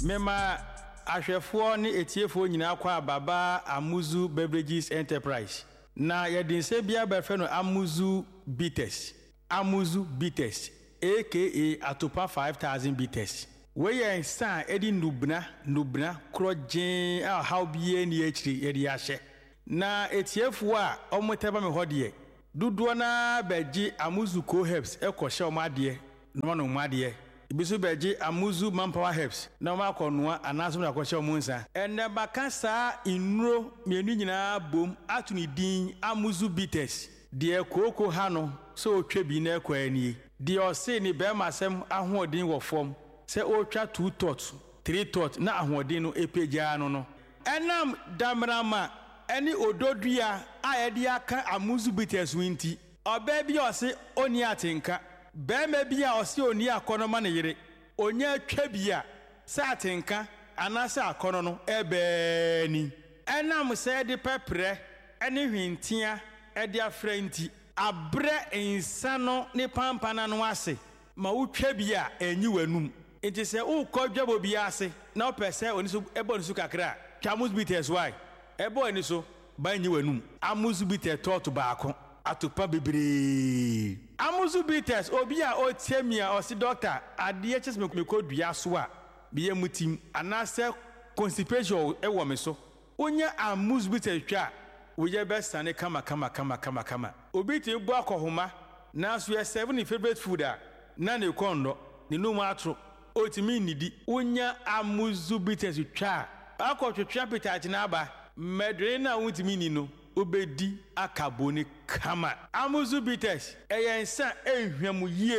Mema ahwefo ne etiefo nyina kwa baba Amuzu Beverages Enterprise. Na yedinse bia befe no Amuzu Bitters. Amuzu Bitters aka Atopa 5000 Bitters. We yen san edi nubna krojen a how bie ni ekiri yedi ahye. Na etiefo a omoteba me hodie. Duduo na beji Amuzu Co Herbs ekoshe omade no no omade. Ibisu beji Amuzu Manpower Herbs na ma konoa anaso na kwahye omunsa enne baka saa inuro mienu nyina bom atuni din Amuzu Bitters de koko ha no so otwa bi na ekwani de ose ni be masem ahoodin wo fom se otwa 2 tot 3 tot na ahoodin no epeja no enam damrama eni ododua a yede aka Amuzu Bitters winti oba bi ose oni atenka Bema bia osi oni akono ma ne yire onye atwa bia sa atenka anasa akono no ebe ni enam se de pepre ene hwintia e de afranti abre insano ne pampana no ase ma wutwa bia enyi wanum enti se ukodwabo bia ase na opese oni so ebo ni so kakra Amuzu Bitters why ebo ni so ba enyi wanum Amuzu Bitters tot baako Atopa bebre Amuzu Bitters obi a otiemia osi doctor ade ches me kodua so a biye mutim anase constipation e wo me so onya Amuzu Bitters twa woye be sane kama obi ti bu akohoma na so ye 7 favorite food a na ne kondo ne no mu atro otimi nidi onya Amuzu Bitters twa akotwetwa pitachi na aba medre na wutimi ni no obedi akaboni kama Amuzu Bitters eyensa ehwemu yie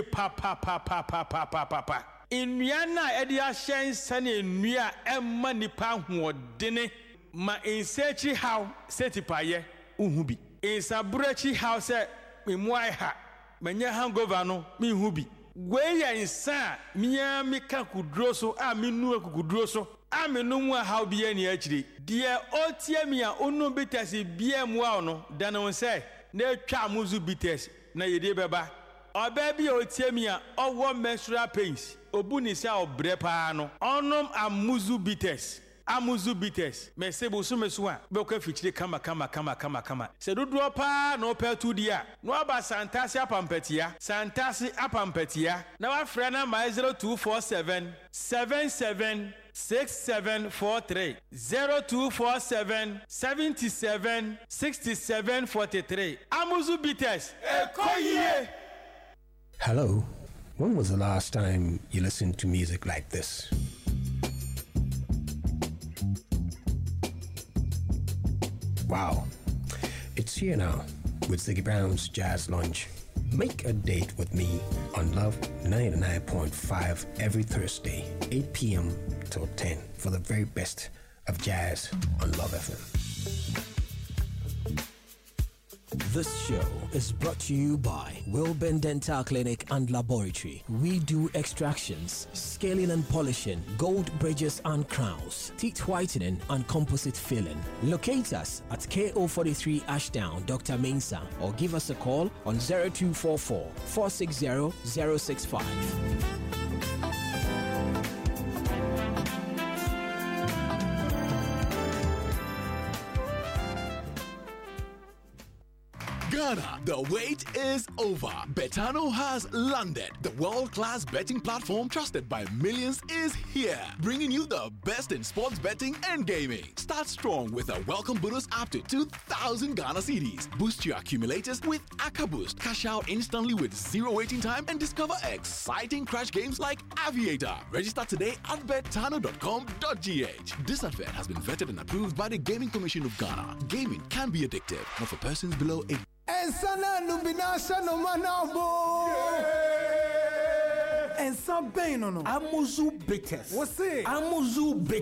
pa ennua na edi ahyensa na ennua emma nipa hoodene ma ensechi how setipaye uhubi ensabrechi how se memuai ha manya hangover no mehubi gweyensa mia meka kudro so a menu akukudro so amenu a how bia ni akire de otiamia onu Bitters bia mu a no dano se na atwa Amuzu Bitters na yede beba oba bia otiamia owo menstrual pains obuni se obre pa no onom Amuzu Bitters mesebu so meso a be ko fichire kama se dodo pa no petu dia no aba santase apampatia na wa frɛ na my 0247 77 6743 0247 77 6743 Amuzu Bitters ekoye. Hello, when was the last time you listened to music like this? Wow, it's here now with Ziggy Brown's Jazz Lunch. Make a date with me on Love 99.5 every Thursday, 8 p.m. till 10 for the very best of jazz on Love FM. This show is brought to you by Wilben Dental Clinic and Laboratory. We do extractions, scaling and polishing, gold bridges and crowns, teeth whitening and composite filling. Locate us at KO43 Ashdown, Dr. Mensah, or give us a call on 0244 460 065. Ghana, the wait is over. Betano has landed. The world-class betting platform trusted by millions is here, bringing you the best in sports betting and gaming. Start strong with a welcome bonus up to 2,000 Ghana cedis. Boost your accumulators with Aka Boost. Cash out instantly with zero waiting time and discover exciting crash games like Aviator. Register today at betano.com.gh. This advert has been vetted and approved by the Gaming Commission of Ghana. Gaming can be addictive, not for persons below 8. And sana nubinasha no manabo. And some pain no. Amuzu Bitters. What's it? Amuzu Bitters.